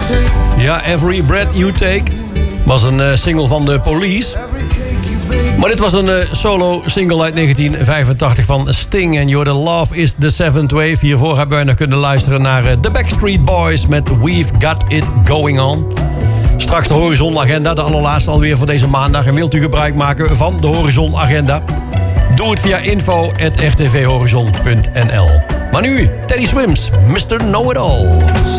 Ja, Every Breath You Take was een single van The Police. Maar dit was een solo single uit 1985 van Sting. En Your Love is the Seventh Wave. Hiervoor hebben wij nog kunnen luisteren naar The Backstreet Boys met We've Got It Going On. Straks de Horizon Agenda, de allerlaatste alweer voor deze maandag. En wilt u gebruik maken van de Horizon Agenda? Doe het via info@rtvhorizon.nl. Maar nu, Teddy Swims, Mr. Know-It-All.